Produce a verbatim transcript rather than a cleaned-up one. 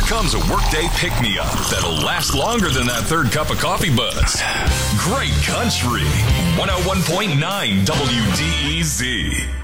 comes a workday pick-me-up that'll last longer than that third cup of coffee buzz. Great Country, one oh one point nine W D E Z.